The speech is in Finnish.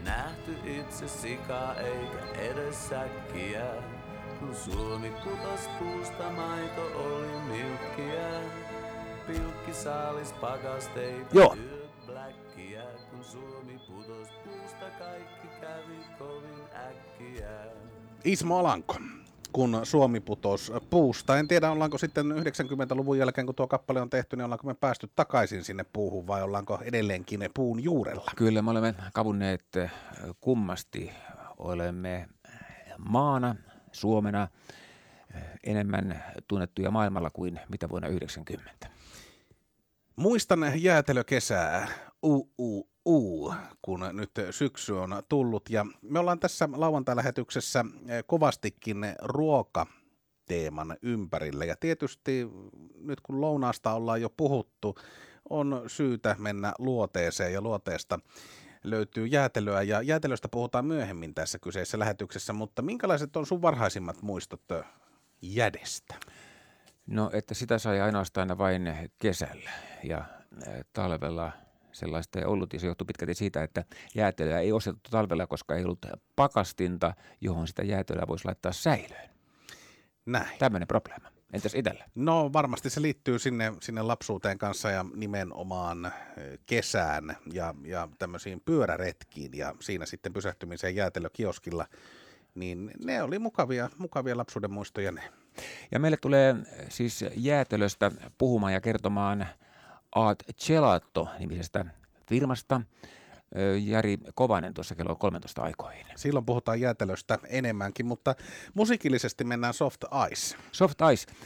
nähty itse sikaa eikä edes säkkiä. Kun Suomi putos puusta, maito oli milkkiä. Pilkki saalis pakasteita, Joo. työt bläkkiä. Kun Suomi putos puusta, kaikki kävi kovin äkkiä. Ismo Alanko, kun Suomi putosi puusta. En tiedä, ollaanko sitten 90-luvun jälkeen, kun tuo kappale on tehty, niin ollaanko me päästy takaisin sinne puuhun vai ollaanko edelleenkin puun juurella? Kyllä me olemme kavunneet kummasti. Olemme maana, Suomena, enemmän tunnettuja maailmalla kuin mitä vuonna 1990. Muistan jäätelökesää, kun nyt syksy on tullut ja me ollaan tässä lauantai-lähetyksessä kovastikin ruokateeman ympärillä ja tietysti nyt kun lounaasta ollaan jo puhuttu, on syytä mennä luoteeseen ja luoteesta löytyy jäätelöä ja jäätelöstä puhutaan myöhemmin tässä kyseisessä lähetyksessä, mutta minkälaiset on sun varhaisimmat muistot jädestä? No, että sitä sai ainoastaan vain kesällä ja talvella sellaista ei ollut, ja se johtui pitkälti siitä, että jäätelöä ei ostettu talvella, koska ei ollut pakastinta, johon sitä jäätelöä voisi laittaa säilöön. Näin. Tämmöinen probleema. Entäs itsellä? No varmasti se liittyy sinne lapsuuteen kanssa ja nimenomaan kesään ja tämmöisiin pyöräretkiin ja siinä sitten pysähtymiseen jäätelökioskilla. Niin ne oli mukavia lapsuuden muistoja ne. Ja meille tulee siis jäätelöstä puhumaan ja kertomaan Art Gelato-nimisestä firmasta Jari Kovanen tuossa kello 13 aikoihin. Silloin puhutaan jäätelöstä enemmänkin, mutta musiikillisesti mennään Soft Ice. Soft Ice.